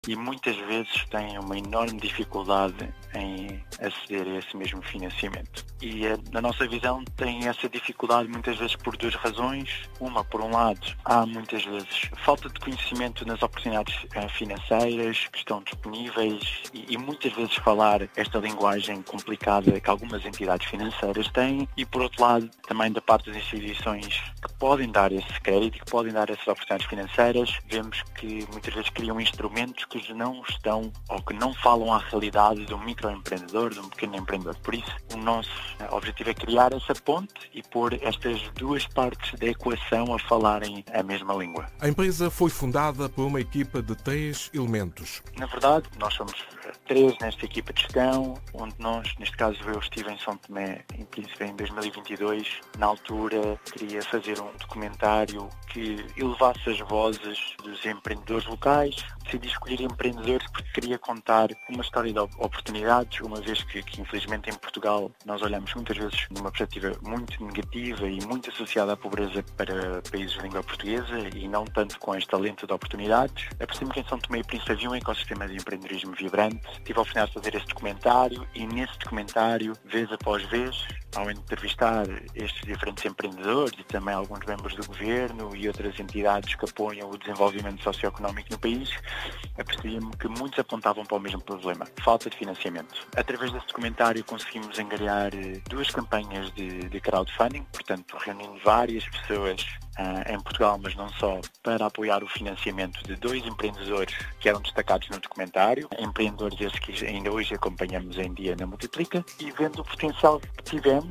e muitas vezes têm uma enorme dificuldade em aceder a esse mesmo financiamento. E na nossa visão tem essa dificuldade muitas vezes por duas razões. Uma, por um lado, há muitas vezes falta de conhecimento nas oportunidades financeiras que estão disponíveis e muitas vezes falar esta linguagem complicada que algumas entidades financeiras têm, e por outro lado também da parte das instituições que podem dar esse crédito, que podem dar essas oportunidades financeiras, vemos que muitas vezes criam instrumentos que não estão ou que não falam à realidade de um microempreendedor, de um pequeno empreendedor. Por isso, o nosso objetivo é criar essa ponte e pôr estas duas partes da equação a falarem a mesma língua. A empresa foi fundada por uma equipa de 3 elementos. Na verdade, nós somos 3 nesta equipa de gestão, onde nós, neste caso eu estive em São Tomé, em Príncipe, em 2022. Na altura, queria fazer um documentário que elevasse as vozes dos empreendedores locais. Decidi escolher empreendedores porque queria contar uma história de oportunidades, uma vez que infelizmente em Portugal nós olhamos muitas vezes numa perspectiva muito negativa e muito associada à pobreza para países de língua portuguesa e não tanto com este talento de oportunidades. Apercebi-me que em São Tomé e Príncipe havia um ecossistema de empreendedorismo vibrante. Tive a oportunidade de fazer este documentário e nesse documentário, vez após vez, ao entrevistar estes diferentes empreendedores e também alguns membros do governo e outras entidades que apoiam o desenvolvimento socioeconómico no país, apercebi-me que muitos apontavam para o mesmo problema: falta de financiamento. Através desse documentário conseguimos angariar 2 campanhas de crowdfunding, portanto reunindo várias pessoas em Portugal, mas não só, para apoiar o financiamento de 2 empreendedores que eram destacados no documentário, empreendedores esses que ainda hoje acompanhamos em dia na Multiplica, e vendo o potencial que tivemos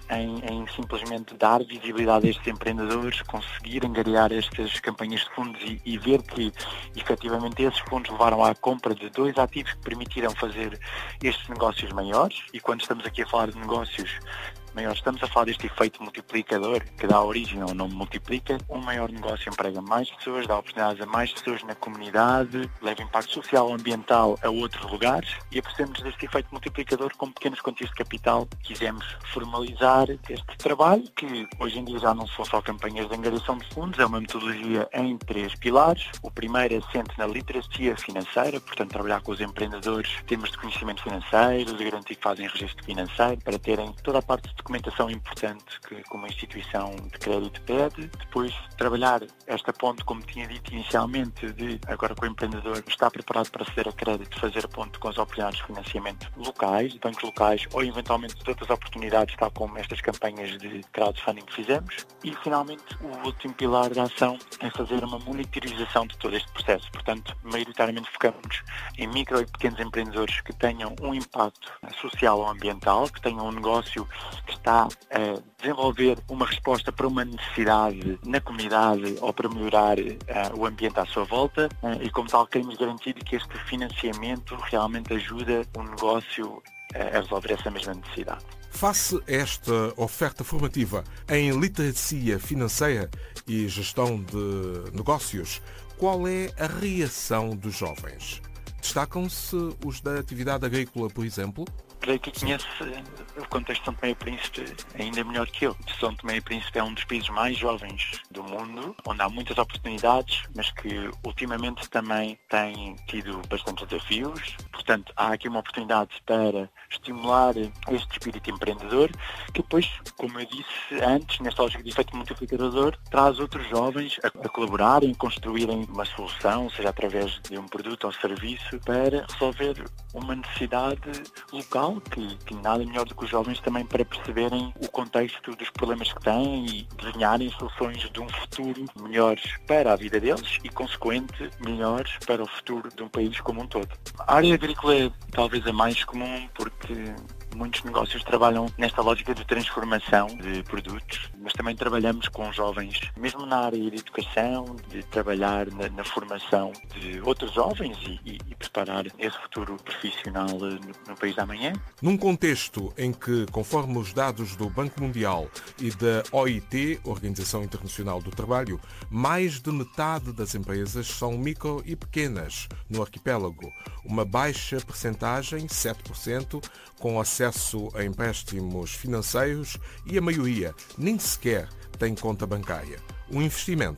em simplesmente dar visibilidade a estes empreendedores, conseguir angariar estas campanhas de fundos e ver que efetivamente esses fundos levaram à compra de 2 ativos que permitiram fazer estes negócios maiores. E quando estamos aqui a falar de negócios maiores, estamos a falar deste efeito multiplicador que dá origem ao nome Multiplica. Um maior negócio emprega mais pessoas, dá oportunidades a mais pessoas na comunidade, leva impacto social e ambiental a outros lugares, e apercebemos deste efeito multiplicador com pequenas quantias de capital. Quisemos formalizar este trabalho, que hoje em dia já não são só campanhas de angariação de fundos, é uma metodologia em 3 pilares. O primeiro assente na literacia financeira, portanto trabalhar com os empreendedores temas de conhecimento financeiro, de garantir que fazem registro financeiro para terem toda a parte de documentação importante que uma instituição de crédito pede. Depois trabalhar esta ponte, como tinha dito inicialmente, de agora que o empreendedor está preparado para aceder a crédito, fazer a ponte com as oportunidades de financiamento locais, de bancos locais ou eventualmente de outras oportunidades, tal como estas campanhas de crowdfunding que fizemos. E finalmente o último pilar da ação é fazer uma monitorização de todo este processo. Portanto, maioritariamente focamos em micro e pequenos empreendedores que tenham um impacto social ou ambiental, que tenham um negócio que está a desenvolver uma resposta para uma necessidade na comunidade ou para melhorar o ambiente à sua volta, e como tal queremos garantir que este financiamento realmente ajuda o negócio a resolver essa mesma necessidade. Face a esta oferta formativa em literacia financeira e gestão de negócios, qual é a reação dos jovens? Destacam-se os da atividade agrícola, por exemplo? Creio que conhece o contexto de São Tomé e Príncipe ainda melhor que eu. São Tomé e Príncipe é um dos países mais jovens do mundo, onde há muitas oportunidades, mas que ultimamente também tem tido bastantes desafios. Portanto, há aqui uma oportunidade para estimular este espírito empreendedor, que depois, como eu disse antes, nesta lógica de efeito multiplicador, traz outros jovens a colaborarem, construírem uma solução, seja através de um produto ou serviço, para resolver uma necessidade local, que nada melhor do que os jovens também para perceberem o contexto dos problemas que têm e desenharem soluções de um futuro melhores para a vida deles e, consequente, melhores para o futuro de um país como um todo. A área agrícola é talvez a mais comum porque muitos negócios trabalham nesta lógica de transformação de produtos, mas também trabalhamos com jovens, mesmo na área de educação, de trabalhar na formação de outros jovens e preparar esse futuro profissional no país da amanhã. Num contexto em que, conforme os dados do Banco Mundial e da OIT, Organização Internacional do Trabalho, mais de metade das empresas são micro e pequenas no arquipélago, uma baixa percentagem, 7%, com acesso a empréstimos financeiros, e a maioria nem sequer tem conta bancária. O investimento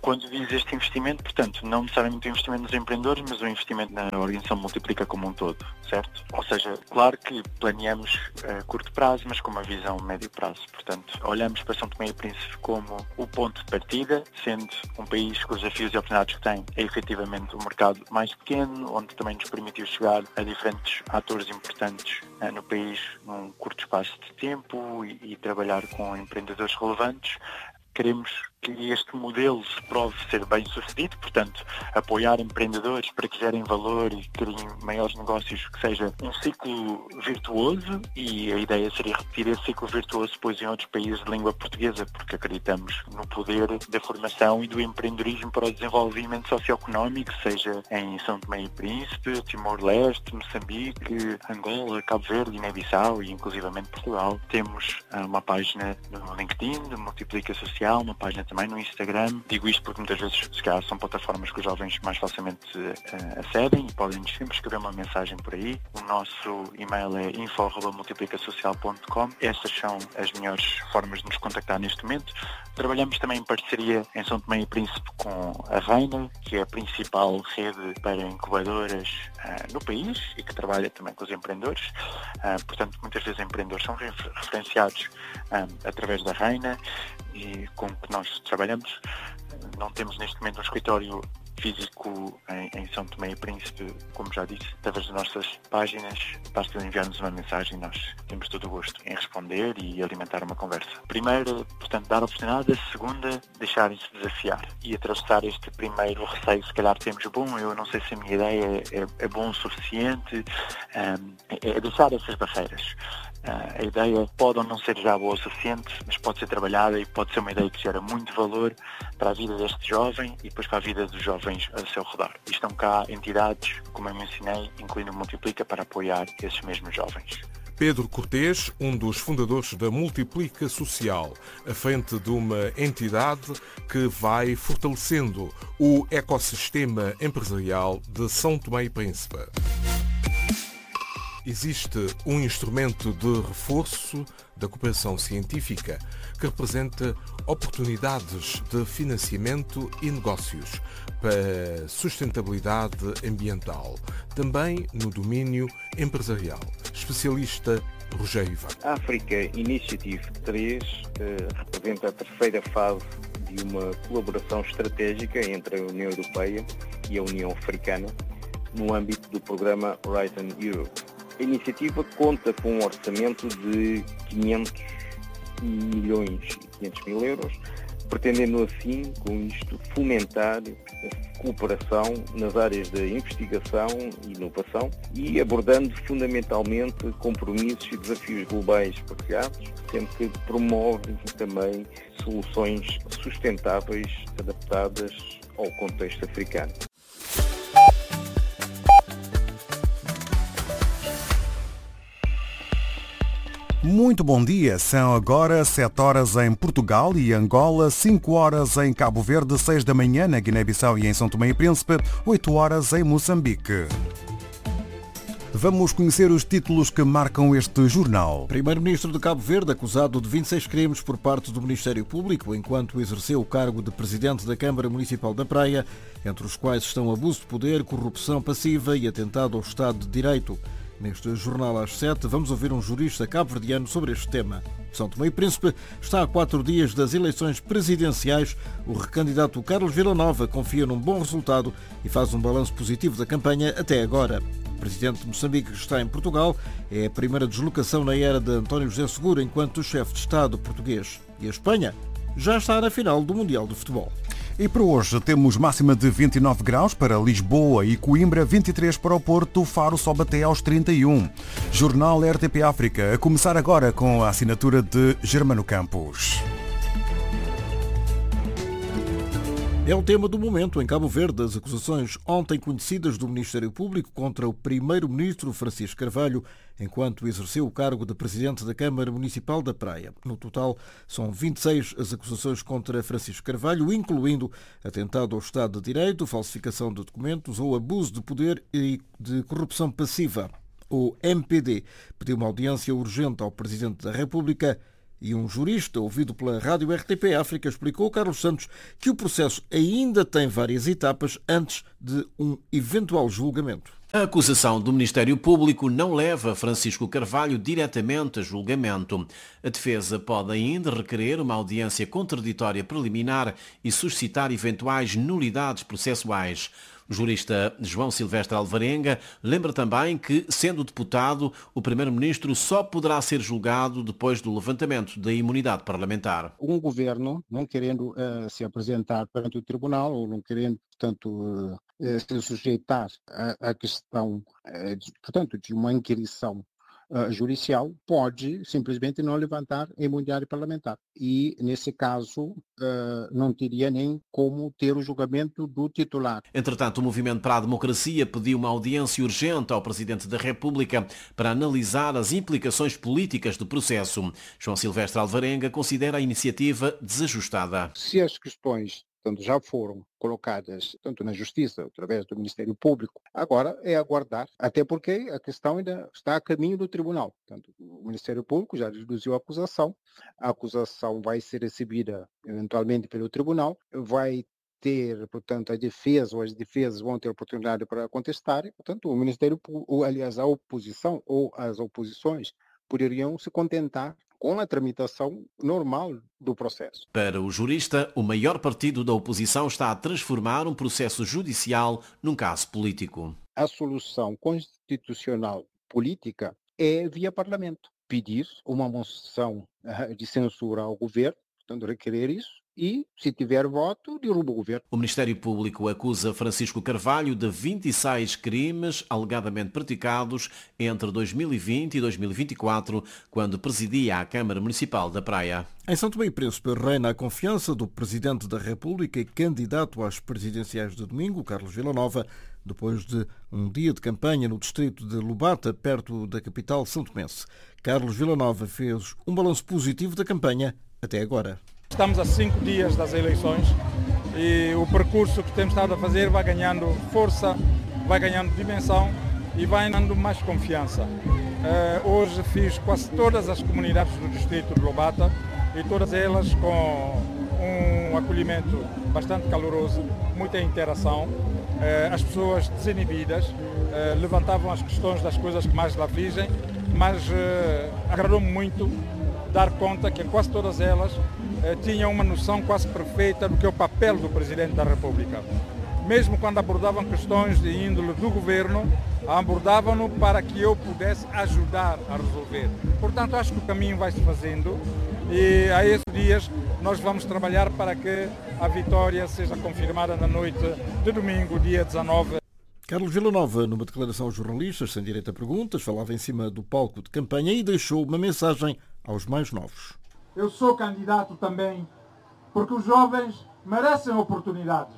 Quando diz este investimento, portanto, não necessariamente o investimento nos empreendedores, mas o investimento na organização Multiplica como um todo, certo? Ou seja, claro que planeamos a curto prazo, mas com uma visão a médio prazo. Portanto, olhamos para São Tomé e Príncipe como o ponto de partida, sendo um país com os desafios e oportunidades que tem, é efetivamente um mercado mais pequeno, onde também nos permitiu chegar a diferentes atores importantes no país num curto espaço de tempo e trabalhar com empreendedores relevantes. Queremos que este modelo se prove ser bem sucedido, portanto, apoiar empreendedores para que gerem valor e criem maiores negócios, que seja um ciclo virtuoso, e a ideia seria repetir esse ciclo virtuoso depois em outros países de língua portuguesa, porque acreditamos no poder da formação e do empreendedorismo para o desenvolvimento socioeconómico, seja em São Tomé e Príncipe, Timor-Leste, Moçambique, Angola, Cabo Verde, Guiné-Bissau e inclusivamente Portugal. Temos uma página no LinkedIn, de Multiplica Social, uma página também no Instagram. Digo isto porque muitas vezes, se calhar, são plataformas que os jovens mais facilmente acedem e podem-nos sempre escrever uma mensagem por aí. O nosso e-mail é info@multiplicasocial.com. Estas são as melhores formas de nos contactar neste momento. Trabalhamos também em parceria em São Tomé e Príncipe com a Reina, que é a principal rede para incubadoras no país e que trabalha também com os empreendedores. Portanto, muitas vezes empreendedores são referenciados através da Reina e com que nós trabalhamos. Não temos neste momento um escritório físico em São Tomé e Príncipe, como já disse, através das nossas páginas. Basta enviar-nos uma mensagem e nós temos todo o gosto em responder e alimentar uma conversa. Primeiro, portanto, dar a oportunidade. A segunda, deixarem-se desafiar e atravessar este primeiro receio. Se calhar temos eu não sei se a minha ideia é bom o suficiente, é deixar essas barreiras. A ideia pode ou não ser já boa o suficiente, mas pode ser trabalhada e pode ser uma ideia que gera muito valor para a vida deste jovem e depois para a vida dos jovens a seu redor. E estão cá entidades, como eu mencionei, incluindo o Multiplica, para apoiar esses mesmos jovens. Pedro Cortês, um dos fundadores da Multiplica Social, à frente de uma entidade que vai fortalecendo o ecossistema empresarial de São Tomé e Príncipe. Existe um instrumento de reforço da cooperação científica que representa oportunidades de financiamento e negócios para sustentabilidade ambiental, também no domínio empresarial. Especialista Rogério Ivan. A Africa Initiative 3 representa a terceira fase de uma colaboração estratégica entre a União Europeia e a União Africana no âmbito do programa Horizon Europe. A iniciativa conta com um orçamento de 500 milhões e 500 mil euros, pretendendo assim, com isto, fomentar a cooperação nas áreas da investigação e inovação e abordando fundamentalmente compromissos e desafios globais partilhados, sendo que promove também soluções sustentáveis adaptadas ao contexto africano. Muito bom dia, são agora 7 horas em Portugal e Angola, 5 horas em Cabo Verde, 6 da manhã na Guiné-Bissau e em São Tomé e Príncipe, 8 horas em Moçambique. Vamos conhecer os títulos que marcam este jornal. Primeiro-ministro de Cabo Verde acusado de 26 crimes por parte do Ministério Público enquanto exerceu o cargo de presidente da Câmara Municipal da Praia, entre os quais estão abuso de poder, corrupção passiva e atentado ao Estado de Direito. Neste jornal às 7, vamos ouvir um jurista cabo-verdiano sobre este tema. São Tomé e Príncipe está a 4 dias das eleições presidenciais. O recandidato Carlos Villanova confia num bom resultado e faz um balanço positivo da campanha até agora. O presidente de Moçambique está em Portugal. É a primeira deslocação na era de António José Seguro enquanto chefe de Estado português. E a Espanha já está na final do Mundial de Futebol. E para hoje temos máxima de 29 graus para Lisboa e Coimbra, 23 para o Porto, Faro sobe até aos 31. Jornal RTP África, a começar agora com a assinatura de Germano Campos. É o tema do momento em Cabo Verde. As acusações ontem conhecidas do Ministério Público contra o primeiro-ministro Francisco Carvalho, enquanto exerceu o cargo de presidente da Câmara Municipal da Praia. No total, são 26 as acusações contra Francisco Carvalho, incluindo atentado ao Estado de Direito, falsificação de documentos ou abuso de poder e de corrupção passiva. O MPD pediu uma audiência urgente ao Presidente da República E um jurista ouvido pela rádio RTP África explicou, Carlos Santos, que o processo ainda tem várias etapas antes de um eventual julgamento. A acusação do Ministério Público não leva Francisco Carvalho diretamente a julgamento. A defesa pode ainda requerer uma audiência contraditória preliminar e suscitar eventuais nulidades processuais. O jurista João Silvestre Alvarenga lembra também que, sendo deputado, o Primeiro-Ministro só poderá ser julgado depois do levantamento da imunidade parlamentar. Um governo não querendo se apresentar perante o tribunal ou não querendo, portanto, se sujeitar à questão, portanto, de uma inquirição judicial, pode simplesmente não levantar a imunidade parlamentar. E, nesse caso, não teria nem como ter o julgamento do titular. Entretanto, o Movimento para a Democracia pediu uma audiência urgente ao Presidente da República para analisar as implicações políticas do processo. João Silvestre Alvarenga considera a iniciativa desajustada. Se as questões já foram colocadas tanto na Justiça, através do Ministério Público, agora é aguardar, até porque a questão ainda está a caminho do tribunal. Portanto, o Ministério Público já deduziu a acusação vai ser recebida eventualmente pelo tribunal, vai ter, portanto, a defesa ou as defesas vão ter oportunidade para contestar, e, portanto, o Ministério Público, aliás, a oposição ou as oposições poderiam se contentar com a tramitação normal do processo. Para o jurista, o maior partido da oposição está a transformar um processo judicial num caso político. A solução constitucional política é via Parlamento. Pedir uma moção de censura ao governo, portanto, requerer isso, e, se tiver voto, derruba o governo. O Ministério Público acusa Francisco Carvalho de 26 crimes alegadamente praticados entre 2020 e 2024, quando presidia a Câmara Municipal da Praia. Em São Tomé e Príncipe reina a confiança do Presidente da República e candidato às presidenciais de domingo, Carlos Villanova, depois de um dia de campanha no distrito de Lubata, perto da capital santomense. Carlos Villanova fez um balanço positivo da campanha até agora. Estamos a 5 dias das eleições e o percurso que temos estado a fazer vai ganhando força, vai ganhando dimensão e vai dando mais confiança. Hoje fiz quase todas as comunidades do distrito de Lubata e todas elas com um acolhimento bastante caloroso, muita interação. As pessoas desinibidas levantavam as questões das coisas que mais lhe afligem, mas agradou-me muito dar conta que quase todas elas tinham uma noção quase perfeita do que é o papel do Presidente da República. Mesmo quando abordavam questões de índole do governo, abordavam-no para que eu pudesse ajudar a resolver. Portanto, acho que o caminho vai se fazendo e a esses dias nós vamos trabalhar para que a vitória seja confirmada na noite de domingo, dia 19. Carlos Villanova, numa declaração aos jornalistas, sem direito a perguntas, falava em cima do palco de campanha e deixou uma mensagem aos mais novos. Eu sou candidato também porque os jovens merecem oportunidades.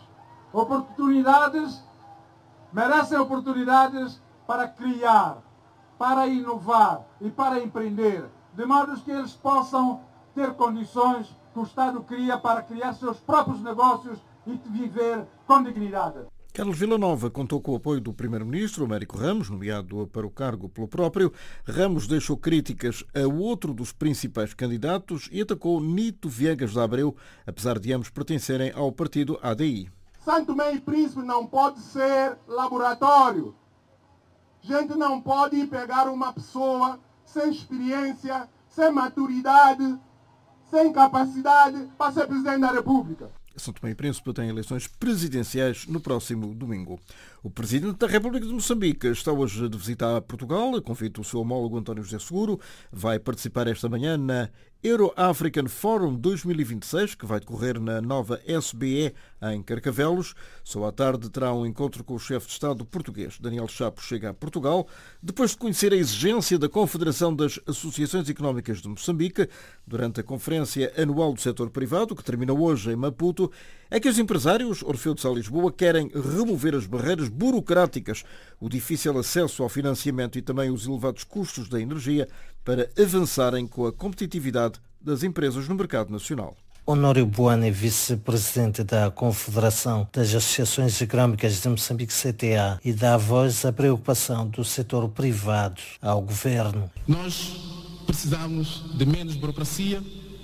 Merecem oportunidades para criar, para inovar e para empreender, de modo que eles possam ter condições que o Estado cria para criar seus próprios negócios e viver com dignidade. Carlos Villanova contou com o apoio do Primeiro-Ministro, Américo Ramos, nomeado para o cargo pelo próprio. Ramos deixou críticas a outro dos principais candidatos e atacou Nito Viegas de Abreu, apesar de ambos pertencerem ao partido ADI. São Tomé e Príncipe não pode ser laboratório. A gente não pode pegar uma pessoa sem experiência, sem maturidade, sem capacidade para ser Presidente da República. São Tomé e Príncipe tem eleições presidenciais no próximo domingo. O Presidente da República de Moçambique está hoje de visita a Portugal, a convite do seu homólogo António José Seguro. Vai participar esta manhã na Euro-African Forum 2026, que vai decorrer na nova SBE em Carcavelos. Só à tarde terá um encontro com o chefe de Estado português. Daniel Chapo chega a Portugal depois de conhecer a exigência da Confederação das Associações Económicas de Moçambique durante a Conferência Anual do Setor Privado, que termina hoje em Maputo, é que os empresários, Orfeu de Sá Lisboa, querem remover as barreiras burocráticas, o difícil acesso ao financiamento e também os elevados custos da energia para avançarem com a competitividade das empresas no mercado nacional. Honório Buana é vice-presidente da Confederação das Associações Económicas de Moçambique, CTA, e dá voz à preocupação do setor privado ao governo. Nós precisamos de menos burocracia,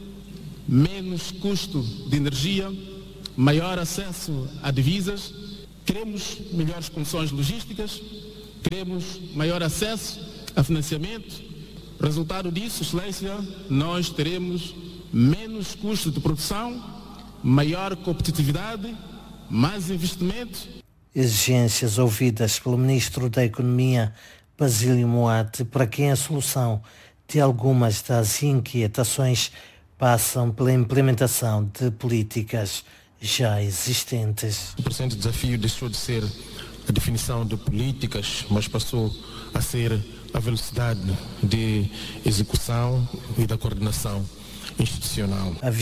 menos custo de energia, maior acesso a divisas, queremos melhores condições logísticas, queremos maior acesso a financiamento. Resultado disso, Excelência, nós teremos menos custo de produção, maior competitividade, mais investimentos. Exigências ouvidas pelo Ministro da Economia, Basílio Moate, para quem a solução de algumas das inquietações passam pela implementação de políticas já existentes. O presente desafio deixou de ser a definição de políticas, mas passou a ser a velocidade de execução e da coordenação institucional. A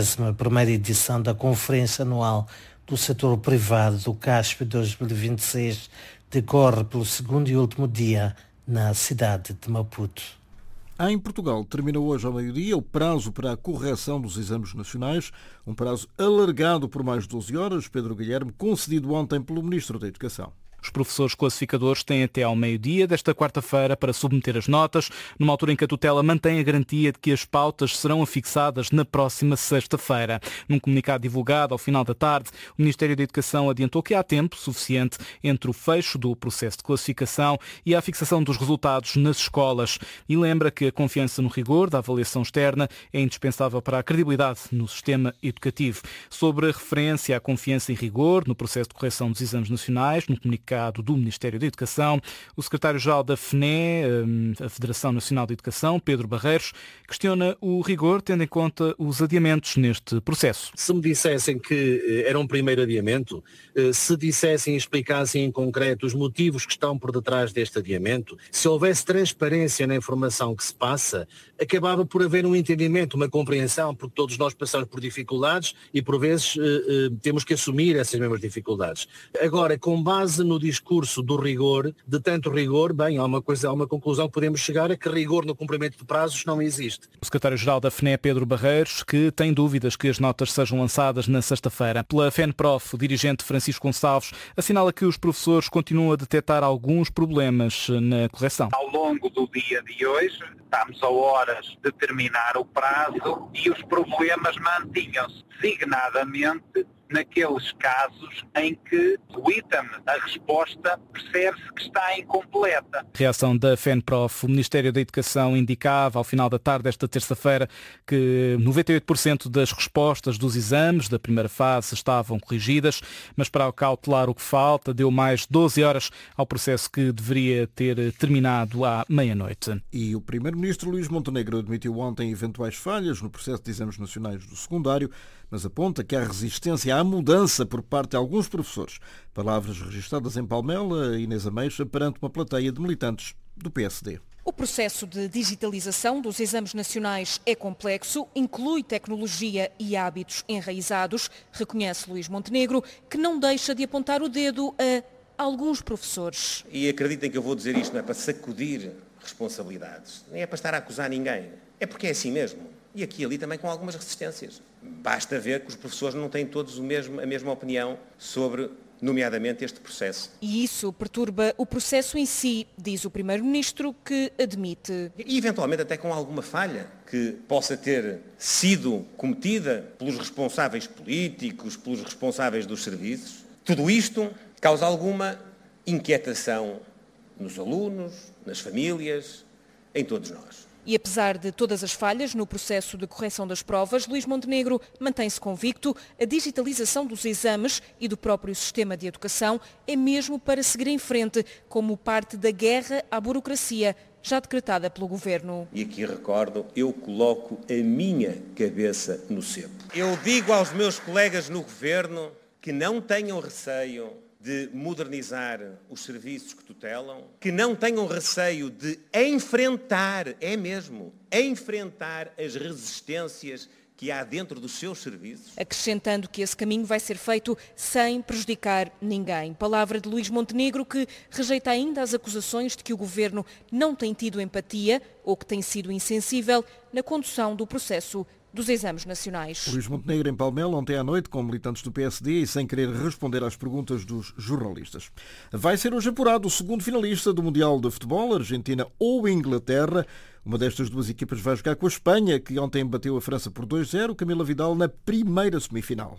21ª edição da Conferência Anual do Setor Privado do CASP 2026 decorre pelo segundo e último dia na cidade de Maputo. Em Portugal, termina hoje ao meio-dia o prazo para a correção dos exames nacionais, um prazo alargado por mais 12 horas, Pedro Guilherme, concedido ontem pelo Ministro da Educação. Os professores classificadores têm até ao meio-dia desta quarta-feira para submeter as notas, numa altura em que a tutela mantém a garantia de que as pautas serão afixadas na próxima sexta-feira. Num comunicado divulgado ao final da tarde, o Ministério da Educação adiantou que há tempo suficiente entre o fecho do processo de classificação e a fixação dos resultados nas escolas. E lembra que a confiança no rigor da avaliação externa é indispensável para a credibilidade no sistema educativo. Sobre a referência à confiança e rigor no processo de correção dos exames nacionais, no comunicado do Ministério da Educação, o secretário-geral da FNE, a Federação Nacional de Educação, Pedro Barreiros, questiona o rigor tendo em conta os adiamentos neste processo. Se me dissessem que era um primeiro adiamento, se dissessem e explicassem em concreto os motivos que estão por detrás deste adiamento, se houvesse transparência na informação que se passa, acabava por haver um entendimento, uma compreensão, porque todos nós passamos por dificuldades e por vezes temos que assumir essas mesmas dificuldades. Agora, com base no discurso do rigor, de tanto rigor, bem, há uma conclusão que podemos chegar a que rigor no cumprimento de prazos não existe. O secretário-geral da FNE, Pedro Barreiros, que tem dúvidas que as notas sejam lançadas na sexta-feira. Pela FENPROF, o dirigente Francisco Gonçalves assinala que os professores continuam a detectar alguns problemas na correção. Ao longo do dia de hoje, estamos a horas de terminar o prazo e os problemas mantinham-se, designadamente naqueles casos em que o item, a resposta, percebe-se que está incompleta. Reação da FENPROF. O Ministério da Educação indicava ao final da tarde desta terça-feira que 98% das respostas dos exames da primeira fase estavam corrigidas, mas para cautelar o que falta, deu mais 12 horas ao processo que deveria ter terminado à meia-noite. E o Primeiro-Ministro Luís Montenegro admitiu ontem eventuais falhas no processo de exames nacionais do secundário, mas aponta que há resistência à mudança por parte de alguns professores. Palavras registradas em Palmela, Inês Ameixa, perante uma plateia de militantes do PSD. O processo de digitalização dos exames nacionais é complexo, inclui tecnologia e hábitos enraizados, reconhece Luís Montenegro, que não deixa de apontar o dedo a alguns professores. E acreditem que eu vou dizer isto, não é para sacudir responsabilidades, nem é para estar a acusar ninguém, é porque é assim mesmo. E aqui e ali também com algumas resistências. Basta ver que os professores não têm todos a mesma opinião sobre, nomeadamente, este processo. E isso perturba o processo em si, diz o Primeiro-Ministro, que admite. E eventualmente até com alguma falha que possa ter sido cometida pelos responsáveis políticos, pelos responsáveis dos serviços. Tudo isto causa alguma inquietação nos alunos, nas famílias, em todos nós. E apesar de todas as falhas no processo de correção das provas, Luís Montenegro mantém-se convicto, a digitalização dos exames e do próprio sistema de educação é mesmo para seguir em frente, como parte da guerra à burocracia, já decretada pelo Governo. E aqui recordo, eu coloco a minha cabeça no cepo. Eu digo aos meus colegas no Governo que não tenham receio de modernizar os serviços que tutelam, que não tenham receio de enfrentar as resistências que há dentro dos seus serviços. Acrescentando que esse caminho vai ser feito sem prejudicar ninguém. Palavra de Luís Montenegro, que rejeita ainda as acusações de que o Governo não tem tido empatia ou que tem sido insensível na condução do processo dos exames nacionais. Luís Montenegro em Palmela, ontem à noite, com militantes do PSD e sem querer responder às perguntas dos jornalistas. Vai ser hoje apurado o segundo finalista do Mundial de Futebol, Argentina ou Inglaterra. Uma destas duas equipas vai jogar com a Espanha, que ontem bateu a França por 2-0, Camila Vidal na primeira semifinal.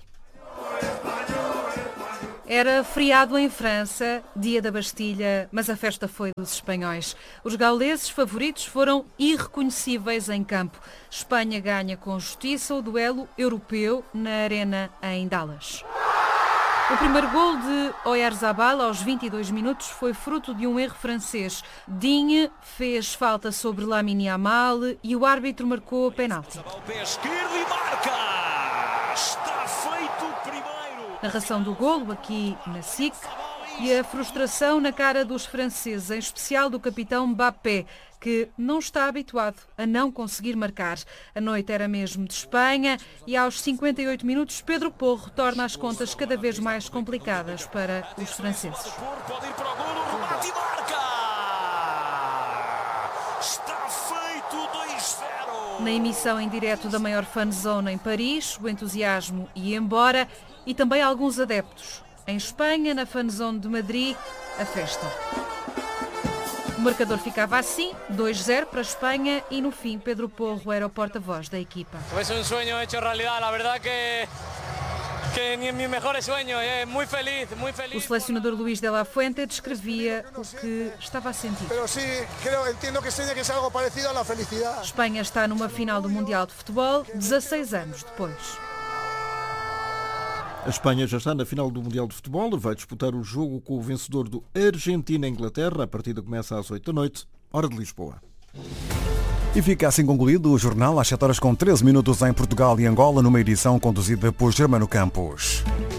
Era feriado em França, dia da Bastilha, mas a festa foi dos espanhóis. Os gauleses favoritos foram irreconhecíveis em campo. Espanha ganha com justiça o duelo europeu na Arena em Dallas. O primeiro gol de Oyarzabal aos 22 minutos foi fruto de um erro francês. Digne fez falta sobre Lamine Yamal e o árbitro marcou o penalti. Narração do golo aqui na SIC e a frustração na cara dos franceses, em especial do capitão Mbappé, que não está habituado a não conseguir marcar. A noite era mesmo de Espanha e aos 58 minutos Pedro Porro torna as contas cada vez mais complicadas para os franceses. Na emissão em direto da maior fanzone em Paris, o entusiasmo ia embora e também alguns adeptos. Em Espanha, na fanzone de Madrid, a festa. O marcador ficava assim, 2-0 para a Espanha e no fim Pedro Porro era o porta-voz da equipa. Foi um sonho hecho realidade, a verdade que nem meus melhores sonhos, é muito feliz, muito feliz. O selecionador Luís de la Fuente descrevia o que estava a sentir. Espanha está numa final do Mundial de Futebol 16 anos depois. A Espanha já está na final do Mundial de Futebol, vai disputar o jogo com o vencedor do Argentina-Inglaterra. A partida começa às 8 da noite, hora de Lisboa. E fica assim concluído o jornal às 7 horas com 13 minutos em Portugal e Angola, numa edição conduzida por Germano Campos.